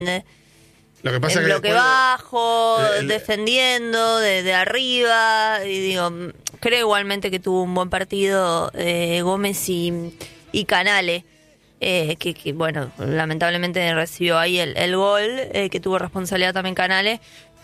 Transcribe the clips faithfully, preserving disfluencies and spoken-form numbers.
Lo que pasa el que bloque después, bajo, el, el, defendiendo de, de arriba. Y digo, creo igualmente que tuvo un buen partido eh, Gómez y, y Canale. Eh, que, que, bueno, lamentablemente recibió ahí el, el gol, eh, que tuvo responsabilidad también Canales,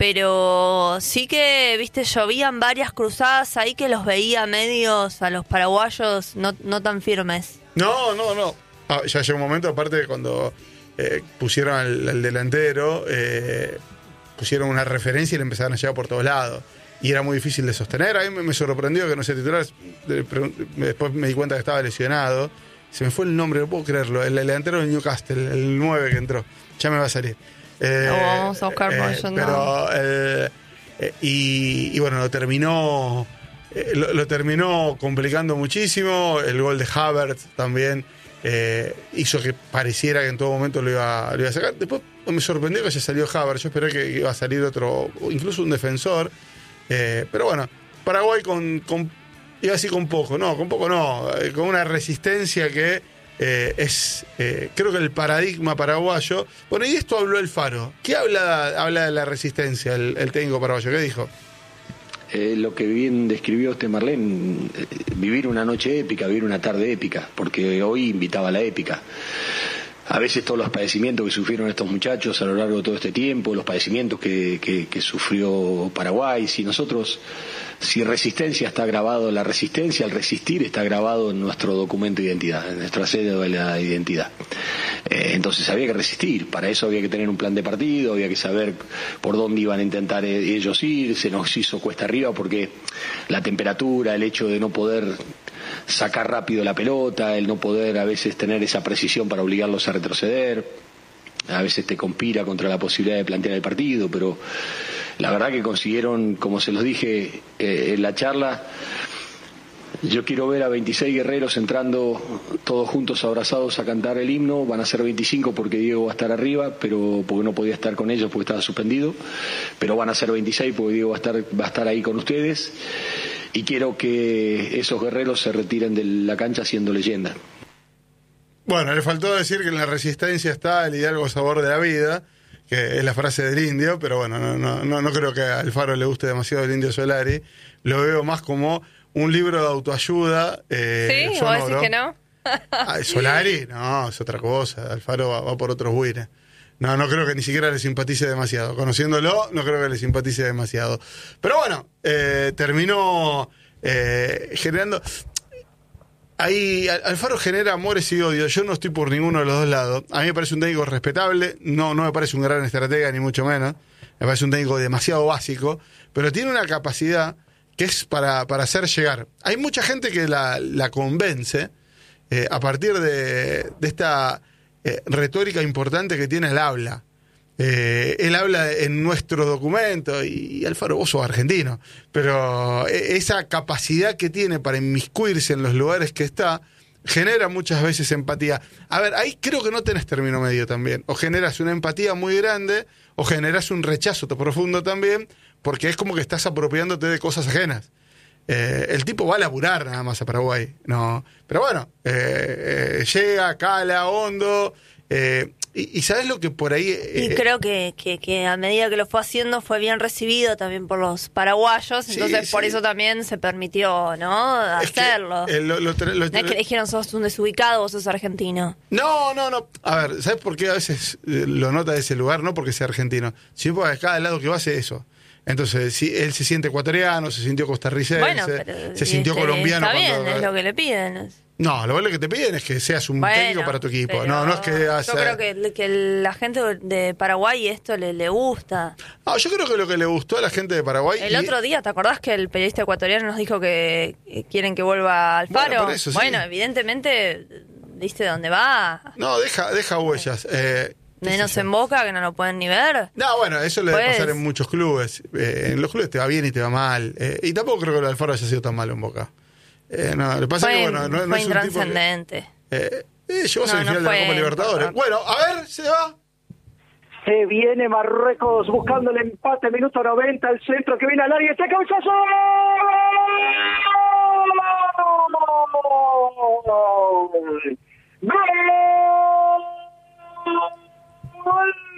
pero sí que, viste, llovían varias cruzadas ahí que los veía medios a los paraguayos no, no tan firmes. No, no, no. Ah, ya llegó un momento, aparte cuando eh, pusieron al, al delantero, eh, pusieron una referencia y le empezaron a llevar por todos lados. Y era muy difícil de sostener. A mí me, me sorprendió que no sea titular. Después me di cuenta que estaba lesionado. Se me fue el nombre, no puedo creerlo. El delantero del Newcastle, el nueve que entró. Ya me va a salir. Eh, no, vamos a buscar eh, eh, Pero, no. eh, eh, y, y bueno, lo terminó, eh, lo, lo terminó complicando muchísimo. El gol de Havertz también eh, hizo que pareciera que en todo momento lo iba, lo iba a sacar. Después me sorprendió que se salió Havertz. Yo esperé que iba a salir otro, incluso un defensor. Eh, pero bueno, Paraguay con... con iba así con poco, no, con poco no, eh, con una resistencia que eh, es, eh, creo que el paradigma paraguayo. Bueno, y esto habló el Faro. ¿Qué habla, habla de la resistencia el, el técnico paraguayo? ¿Qué dijo? Eh, lo que bien describió usted, Marlene, eh, vivir una noche épica, vivir una tarde épica, porque hoy invitaba a la épica. A veces todos los padecimientos que sufrieron estos muchachos a lo largo de todo este tiempo, los padecimientos que, que, que sufrió Paraguay, si nosotros, si resistencia está grabado, la resistencia, al resistir está grabado en nuestro documento de identidad, en nuestra cédula de la identidad. Eh, entonces había que resistir, para eso había que tener un plan de partido, había que saber por dónde iban a intentar ellos ir, se nos hizo cuesta arriba porque la temperatura, el hecho de no poder sacar rápido la pelota, el no poder a veces tener esa precisión para obligarlos a retroceder, a veces te conspira contra la posibilidad de plantear el partido, pero la verdad que consiguieron, como se los dije eh, en la charla, yo quiero ver a veintiséis guerreros entrando todos juntos abrazados a cantar el himno. Van a ser veinticinco porque Diego va a estar arriba, pero porque no podía estar con ellos porque estaba suspendido, pero van a ser veintiséis porque Diego va a estar, va a estar ahí con ustedes. Y quiero que esos guerreros se retiren de la cancha siendo leyenda. Bueno, le faltó decir que en la resistencia está el hidalgo sabor de la vida, que es la frase del indio, pero bueno, no, no, no, no creo que a Alfaro le guste demasiado el Indio Solari. Lo veo más como un libro de autoayuda. Eh, ¿Sí? ¿Vos decís que no? Ah, Solari, no, es otra cosa. Alfaro va, va por otros buines. No, no creo que ni siquiera le simpatice demasiado. Conociéndolo, no creo que le simpatice demasiado. Pero bueno, eh, terminó eh, generando... Ahí Alfaro genera amores y odios. Yo no estoy por ninguno de los dos lados. A mí me parece un técnico respetable. No, no me parece un gran estratega, ni mucho menos. Me parece un técnico demasiado básico. Pero tiene una capacidad que es para, para hacer llegar. Hay mucha gente que la, la convence eh, a partir de, de esta... Eh, retórica importante que tiene el habla. Eh, él habla en nuestro documento, y, y Alfaro, vos sos argentino, pero eh, esa capacidad que tiene para inmiscuirse en los lugares que está, genera muchas veces empatía. A ver, ahí creo que no tenés término medio también. O generas una empatía muy grande, o generas un rechazo profundo también, porque es como que estás apropiándote de cosas ajenas. Eh, el tipo va a laburar nada más a Paraguay, no, pero bueno, eh, eh, llega, cala, hondo, eh, y, y ¿sabes lo que por ahí? Eh, y creo que, que, que a medida que lo fue haciendo fue bien recibido también por los paraguayos, sí, entonces sí. Por eso también se permitió, ¿no? Hacerlo. Es que, eh, lo, lo, lo, lo, no es que le dijeron sos un desubicado, vos sos argentino. No, no, no. A ver, ¿sabes por qué a veces lo nota de ese lugar? No porque sea argentino, sino porque a cada lado que va hace eso. Entonces, si él se siente ecuatoriano, se sintió costarricense, bueno, se sintió este, colombiano. Está bien, cuando... es lo que le piden. No, lo que te piden es que seas un bueno, técnico para tu equipo. No, no es que yo hacer... creo que, que la gente de Paraguay esto le, le gusta. No, yo creo que lo que le gustó a la gente de Paraguay... El y... otro día, ¿te acordás que el periodista ecuatoriano nos dijo que quieren que vuelva Alfaro? Bueno, por eso, sí. Bueno, evidentemente, ¿viste dónde va? No, deja, deja huellas. Eh, Menos en Boca, que no lo pueden ni ver. No, bueno, eso le pues... debe pasar en muchos clubes. Eh, en los clubes te va bien y te va mal. Eh, y tampoco creo que lo de Alfaro haya sido tan malo en Boca. Eh, no, lo que pasa fue, es que, bueno, no, no fue es un tipo intrascendente. que, eh, eh, llegó a no, semifinal no de la Copa Libertadores. Bueno, a ver, se va. Se viene Marruecos buscando el empate, minuto noventa, el centro que viene al área, ¡este cabezazo! ¡Gol! ¡Gol!